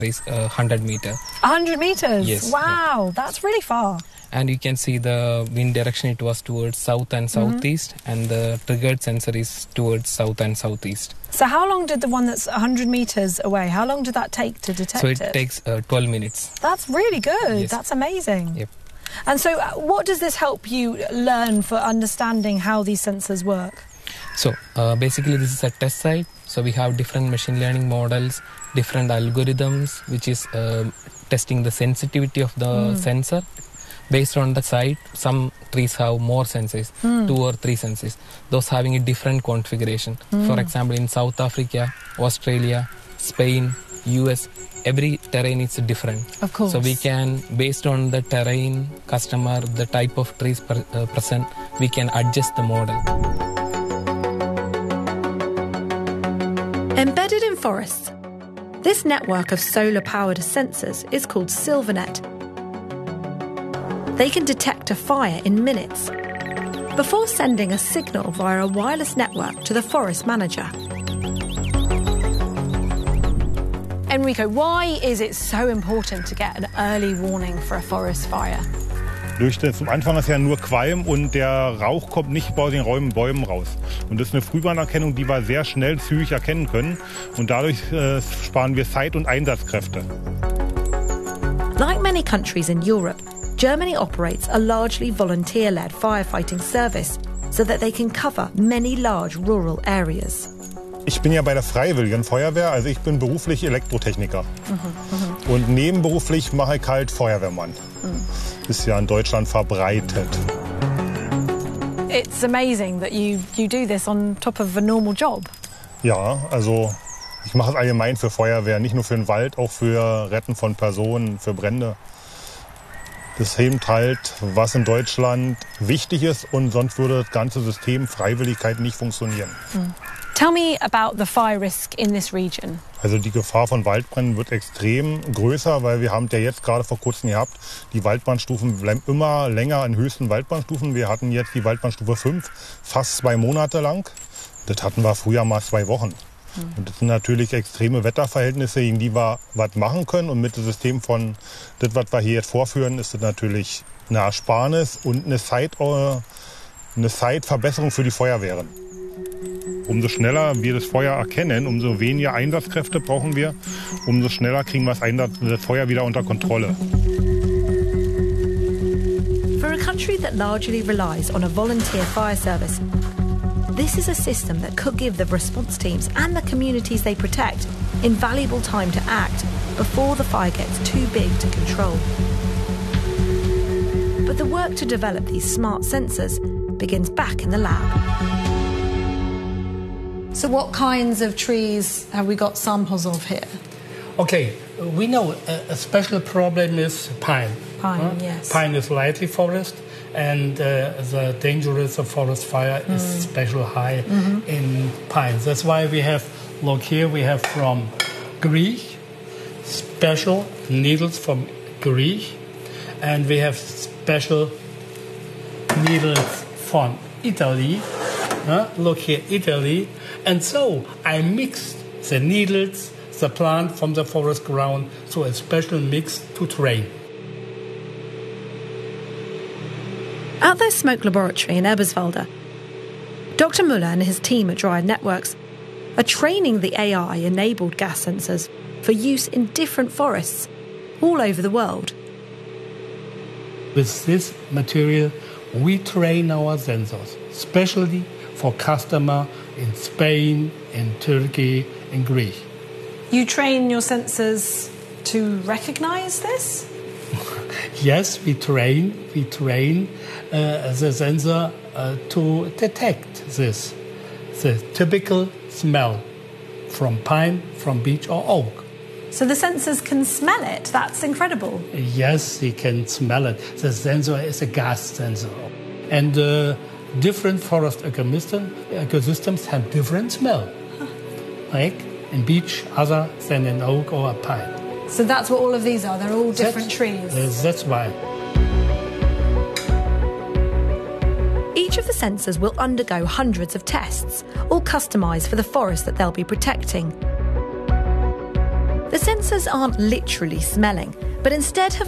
is 100 meters. 100 meters? Yes. Wow, Yeah. that's really far. And you can see the wind direction, it was towards south and southeast, and the triggered sensor is towards south and southeast. So how long did the one that's 100 meters away, how long did that take to detect it? So it takes 12 minutes. That's really good. Yes. That's amazing. Yep. And so what does this help you learn for understanding how these sensors work? So basically this is a test site. So we have different machine learning models, different algorithms, which is testing the sensitivity of the sensor. Based on the site, some trees have more sensors, 2 or 3 sensors, those having a different configuration. For example, in South Africa, Australia, Spain, US, every terrain is different. Of course. So we can, based on the terrain, customer, the type of trees present, we can adjust the model. Embedded in forests, this network of solar-powered sensors is called SilverNet. They can detect a fire in minutes before sending a signal via a wireless network to the forest manager. Enrico, why is it so important to get an early warning for a forest fire? Zum Anfang ist ja nur Qualm und der Rauch kommt nicht aus den Bäumen raus. Und das ist eine Frühwarnerkennung, die wir sehr schnell, zügig erkennen können. Und dadurch sparen wir Zeit und Einsatzkräfte. Like many countries in Europe, Germany operates a largely volunteer-led firefighting service so that they can cover many large rural areas. Ich bin ja bei der Freiwilligen Feuerwehr, also ich bin beruflich Elektrotechniker. Und nebenberuflich mache ich halt Feuerwehrmann. Ist ja in Deutschland verbreitet. It's amazing that you do this on top of a normal job. Ja, also ich mache es allgemein für Feuerwehr, nicht nur für den Wald, auch für Retten von Personen, für Brände. Das hilft halt, was in Deutschland wichtig ist, und sonst würde das ganze System Freiwilligkeit nicht funktionieren. Tell me about the fire risk in this region. Also die Gefahr von Waldbränden wird extrem größer, weil wir haben ja jetzt gerade vor kurzem gehabt, die Waldbrandstufen bleiben immer länger an höchsten Waldbrandstufen. Wir hatten jetzt die Waldbrandstufe 5 fast 2 Monate lang. Das hatten wir früher mal 2 Wochen. Und das sind natürlich extreme Wetterverhältnisse, gegen die wir was machen können. Und mit dem System von das, was wir hier jetzt vorführen, ist das natürlich eine Ersparnis und eine Zeitverbesserung für die Feuerwehren. Umso schneller wir das Feuer erkennen, umso weniger Einsatzkräfte brauchen wir, umso schneller kriegen wir das Feuer wieder unter Kontrolle. For a country that largely relies on a volunteer fire service, this is a system that could give the response teams and the communities they protect invaluable time to act before the fire gets too big to control. But the work to develop these smart sensors begins back in the lab. So what kinds of trees have we got samples of here? Okay, we know a special problem is pine. Pine, yes. Pine is lightly forest, and the dangerous of forest fire is special high in pine. That's why we have, look here, we have from Greece, special needles from Greece, and we have special needles from Italy. Look here, Italy. And so I mixed the needles, the plant from the forest ground, so a special mix to train. At their smoke laboratory in Eberswalde, Dr. Müller and his team at Dryad Networks are training the AI-enabled gas sensors for use in different forests all over the world. With this material, we train our sensors, especially for customer in Spain, in Turkey, in Greece. You train your sensors to recognize this? Yes, we train the sensor to detect this, the typical smell from pine, from beech or oak. So the sensors can smell it? That's incredible. Yes, they can smell it. The sensor is a gas sensor. And different forest ecosystems have different smell. Like in beech, other than in oak or a pine. So that's what all of these are? They're all different trees? That's why. Each of the sensors will undergo hundreds of tests, all customised for the forest that they'll be protecting. The sensors aren't literally smelling, but instead have